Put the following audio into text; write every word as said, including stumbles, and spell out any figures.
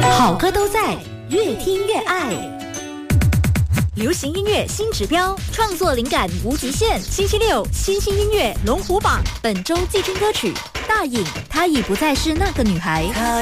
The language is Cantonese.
好歌都在，越听越爱。流行音乐新指标，创作灵感无极限。星期六，新兴音乐龙虎榜，本周季听歌曲：大颖，她已不再是那个女孩。